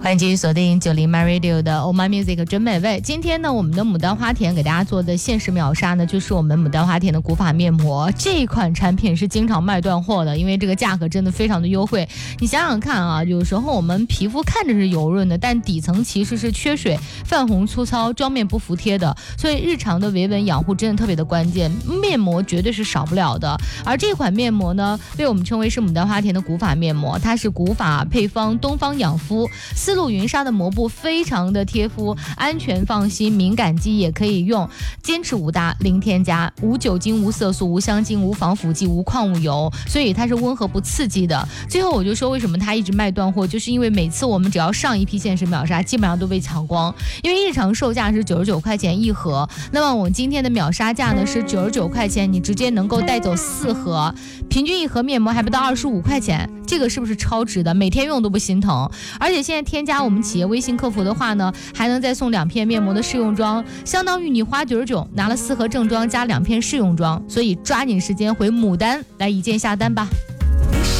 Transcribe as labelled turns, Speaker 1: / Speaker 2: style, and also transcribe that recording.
Speaker 1: 欢迎继续锁定90 My Radio 的 Oh My Music 真美味。今天呢，我们的牡丹花田给大家做的限时秒杀呢，就是我们牡丹花田的古法面膜。这款产品是经常卖断货的，因为这个价格真的非常的优惠。你想想看啊，有时候我们皮肤看着是油润的，但底层其实是缺水、泛红、粗糙、妆面不服帖的，所以日常的维稳养护真的特别的关键，面膜绝对是少不了的。而这款面膜呢，被我们称为是牡丹花田的古法面膜，它是古法配方东方养肤，丝路云纱的膜布非常的贴肤，安全放心，敏感肌也可以用，坚持无搭，零添加，无酒精、无色素、无香精、无防腐剂、无矿物油，所以它是温和不刺激的。最后我就说为什么它一直卖断货，就是因为每次我们只要上一批限时秒杀，基本上都被抢光，因为日常售价是99块钱一盒，那么我们今天的秒杀价呢是99块钱，你直接能够带走4盒，平均一盒面膜还不到25块钱，这个是不是超值的？每天用都不心疼。而且现在添加我们企业微信客服的话呢，还能再送2片面膜的试用装，相当于你花99拿了4盒正装加2片试用装，所以抓紧时间回牡丹来一键下单吧。